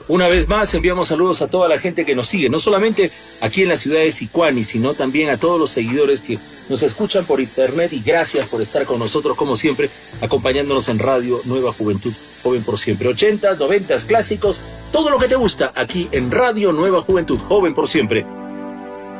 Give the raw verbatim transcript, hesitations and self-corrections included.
Una vez más enviamos saludos a toda la gente que nos sigue, no solamente aquí en la ciudad de Sicuani, sino también a todos los seguidores que nos escuchan por internet, y gracias por estar con nosotros como siempre, acompañándonos en Radio Nueva Juventud, joven por siempre. Ochentas, noventas, clásicos, todo lo que te gusta aquí en Radio Nueva Juventud, joven por siempre.